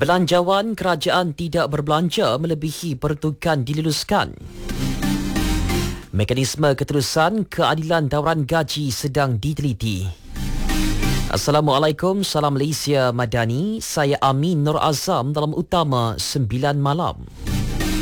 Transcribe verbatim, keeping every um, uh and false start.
Belanjawan kerajaan tidak berbelanja melebihi peruntukan diluluskan. Mekanisme keterusan keadilan dawaran gaji sedang diteliti. Assalamualaikum, salam Malaysia Madani. Saya Amin Nur Azam dalam Utama sembilan malam.